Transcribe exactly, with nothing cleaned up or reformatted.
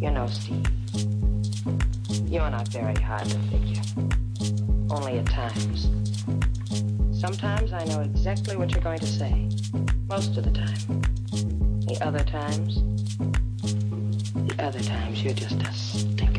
You know, Steve, you're not very hard to figure. Only at times. Sometimes I know exactly what you're going to say. Most of the time. The other times, the other times you're just a stink.